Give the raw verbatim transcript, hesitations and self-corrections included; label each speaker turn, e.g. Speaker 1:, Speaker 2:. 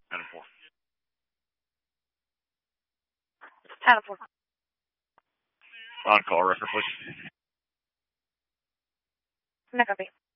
Speaker 1: Adam four.
Speaker 2: Adam four.
Speaker 1: On call record, please.
Speaker 2: No copy.